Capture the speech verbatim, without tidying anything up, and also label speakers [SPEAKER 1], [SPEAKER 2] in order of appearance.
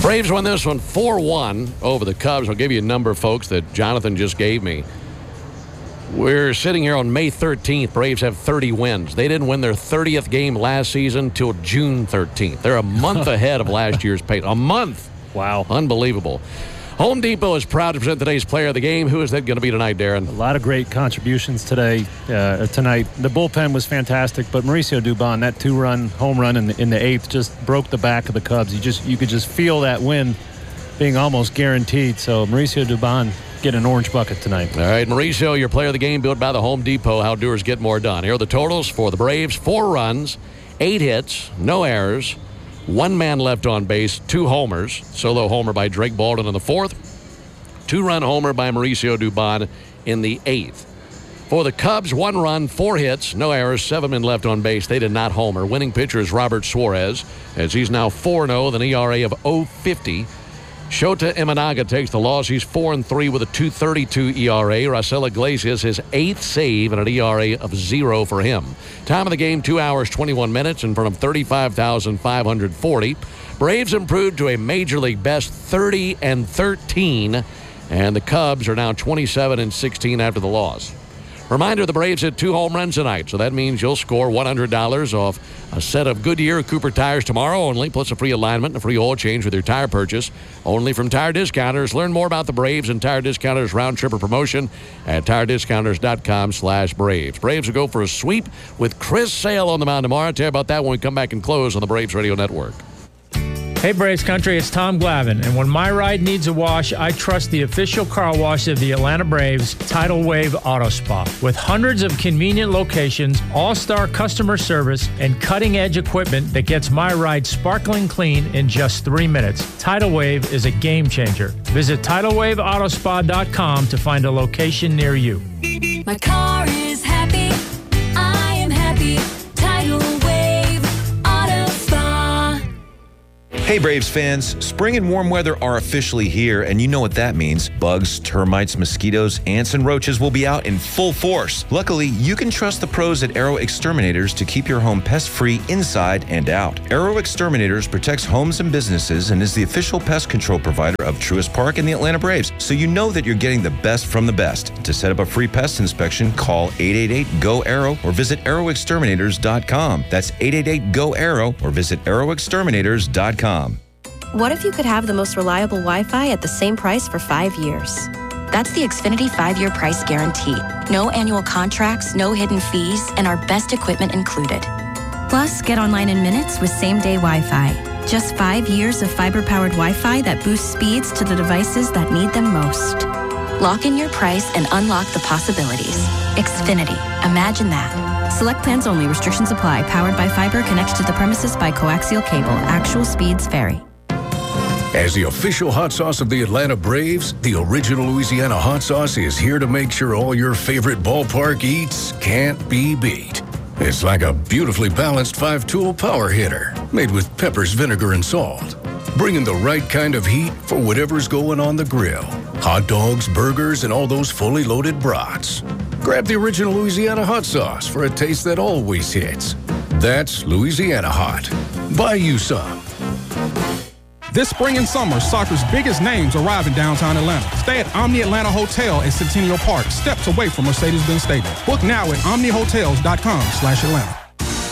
[SPEAKER 1] Braves won this one four one over the Cubs. I'll give you a number, folks, that Jonathan just gave me. We're sitting here on May thirteenth. Braves have thirty wins. They didn't win their thirtieth game last season till June thirteenth. They're a month ahead of last year's pace. A month.
[SPEAKER 2] Wow.
[SPEAKER 1] Unbelievable. Home Depot is proud to present today's player of the game. Who is that going to be tonight, Darren?
[SPEAKER 2] A lot of great contributions today, uh, tonight. The bullpen was fantastic, but Mauricio Dubon, that two-run home run in the, in the eighth, just broke the back of the Cubs. You just you could just feel that win being almost guaranteed. So Mauricio Dubon get an orange bucket tonight.
[SPEAKER 1] All right, Mauricio, your player of the game, built by the Home Depot. How doers get more done. Here are the totals for the Braves: four runs, eight hits, no errors. One man left on base, two homers. Solo homer by Drake Baldwin in the fourth. Two-run homer by Mauricio Dubon in the eighth. For the Cubs, one run, four hits, no errors, seven men left on base. They did not homer. Winning pitcher is Robert Suarez, as he's now four and oh with an E R A of oh fifty. Shota Imanaga takes the loss. He's four and three with a two thirty-two E R A. Raisel Iglesias, his eighth save and an E R A of zero for him. Time of the game, two hours, twenty-one minutes in front of thirty-five thousand five hundred forty. Braves improved to a Major League best thirty and thirteen, and the Cubs are now twenty-seven and sixteen after the loss. Reminder, the Braves hit two home runs tonight, so that means you'll score one hundred dollars off a set of Goodyear Cooper tires tomorrow only, plus a free alignment and a free oil change with your tire purchase, only from Tire Discounters. Learn more about the Braves and Tire Discounters round-tripper promotion at tire discounters dot com slash Braves. Braves will go for a sweep with Chris Sale on the mound tomorrow. I'll tell you about that when we come back and close on the Braves Radio Network.
[SPEAKER 3] Hey Braves Country, it's Tom Glavine, and when my ride needs a wash, I trust the official car wash of the Atlanta Braves, Tidal Wave Auto Spa. With hundreds of convenient locations, all-star customer service, and cutting-edge equipment that gets my ride sparkling clean in just three minutes, Tidal Wave is a game changer. Visit tidal wave auto spa dot com to find a location near you.
[SPEAKER 4] My car is happy, I am happy, Tidal Wave Auto Spa.
[SPEAKER 5] Hey Braves fans, spring and warm weather are officially here, and you know what that means. Bugs, termites, mosquitoes, ants, and roaches will be out in full force. Luckily, you can trust the pros at Aero Exterminators to keep your home pest-free inside and out. Aero Exterminators protects homes and businesses and is the official pest control provider of Truist Park and the Atlanta Braves, so you know that you're getting the best from the best. To set up a free pest inspection, call eight eight eight, G O, A R R O or visit aero exterminators dot com. That's eight eight eight, G O, A R R O or visit aero exterminators dot com.
[SPEAKER 6] What if you could have the most reliable Wi-Fi at the same price for five years? That's the Xfinity five-year price guarantee. No annual contracts, no hidden fees, and our best equipment included. Plus, get online in minutes with same-day Wi-Fi. Just five years of fiber-powered Wi-Fi that boosts speeds to the devices that need them most. Lock in your price and unlock the possibilities. Xfinity. Imagine that. Select plans only. Restrictions apply. Powered by fiber. Connected to the premises by coaxial cable. Actual speeds vary.
[SPEAKER 7] As the official hot sauce of the Atlanta Braves, the original Louisiana hot sauce is here to make sure all your favorite ballpark eats can't be beat. It's like a beautifully balanced five-tool power hitter made with peppers, vinegar, and salt, bringing the right kind of heat for whatever's going on the grill. Hot dogs, burgers, and all those fully loaded brats. Grab the original Louisiana hot sauce for a taste that always hits. That's Louisiana Hot. Buy you some.
[SPEAKER 8] This spring and summer, soccer's biggest names arrive in downtown Atlanta. Stay at Omni Atlanta Hotel at Centennial Park, steps away from Mercedes-Benz Stadium. Book now at omni hotels dot com slash Atlanta.